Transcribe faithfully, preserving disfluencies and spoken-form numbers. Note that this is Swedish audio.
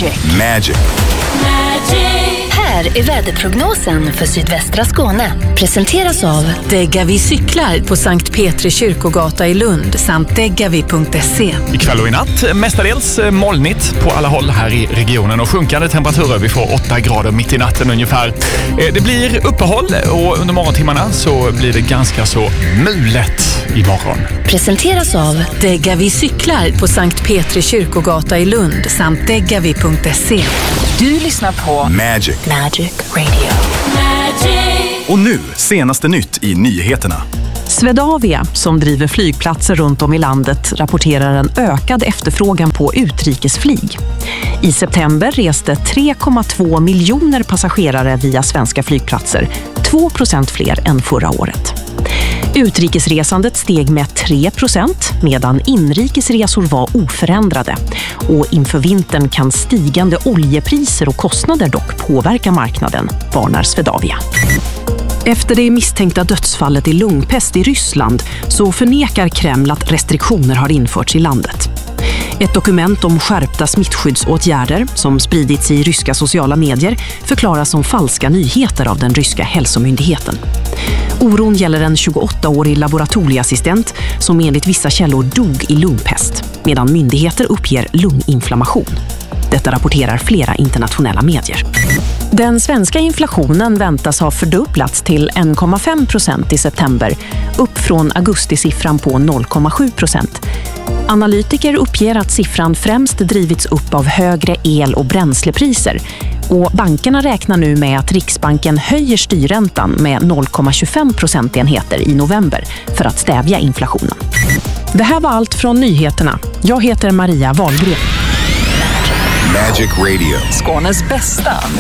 Magic. Magic. Här är väderprognosen för sydvästra Skåne. Presenteras av Degavi cyklar på Sankt Petri kyrkogata i Lund samt degavi punkt se. Ikväll och i natt mestadels molnigt på alla håll här i regionen och sjunkande temperaturer. Vi får åtta grader mitt i natten ungefär. Det blir uppehåll och under morgontimmarna så blir det ganska så mulet imorgon. Presenteras av Degavi cyklar på Sankt Petri kyrkogata i Lund samt degavi punkt se. Du lyssnar på Magic. Magic Radio. Magic. Och nu, senaste nytt i nyheterna. Swedavia, som driver flygplatser runt om i landet, rapporterar en ökad efterfrågan på utrikesflyg. I september reste tre komma två miljoner passagerare via svenska flygplatser, två procent fler än förra året. Utrikesresandet steg med tre procent medan inrikesresor var oförändrade. Och inför vintern kan stigande oljepriser och kostnader dock påverka marknaden, varnar Swedavia. Efter det misstänkta dödsfallet i lungpest i Ryssland så förnekar Kreml att restriktioner har införts i landet. Ett dokument om skärpta smittskyddsåtgärder som spridits i ryska sociala medier förklaras som falska nyheter av den ryska hälsomyndigheten. Oron gäller en tjugoåttaårig laboratorieassistent som enligt vissa källor dog i lungpest, medan myndigheter uppger lunginflammation. Detta rapporterar flera internationella medier. Den svenska inflationen väntas ha fördubblats till en komma fem procent i september, upp från augustisiffran på noll komma sju procent. Analytiker uppger att siffran främst drivits upp av högre el- och bränslepriser. Och bankerna räknar nu med att Riksbanken höjer styrräntan med noll komma tjugofem procentenheter i november för att stävja inflationen. Det här var allt från nyheterna. Jag heter Maria Wahlgren. Magic Radio. Skånes bästa